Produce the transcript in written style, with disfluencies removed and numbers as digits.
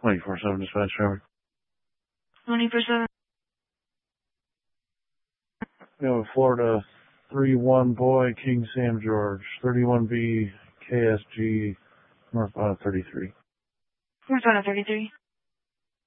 24/7 dispatch driver. 24/7. We have a Florida 3-1 boy, King Sam George, 31B KSG, northbound 33. Northbound 33.